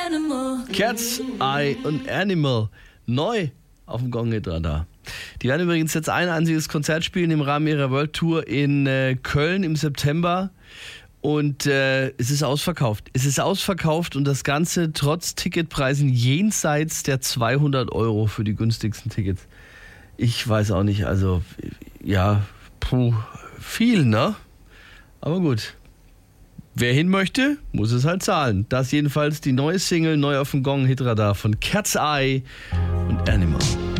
Cat's Eye und Animal. Neu auf dem Gong-Hit-Radar. Die werden übrigens jetzt ein einziges Konzert spielen im Rahmen ihrer World Tour in Köln im September. Und es ist ausverkauft. Es ist ausverkauft und das Ganze trotz Ticketpreisen jenseits der 200 € für die günstigsten Tickets. Ich weiß auch nicht, also ja, viel, ne? Aber gut. Wer hin möchte, muss es halt zahlen. Das jedenfalls die neue Single, neu auf dem Gong-Hit-Radar von Cat's Eye und Animal.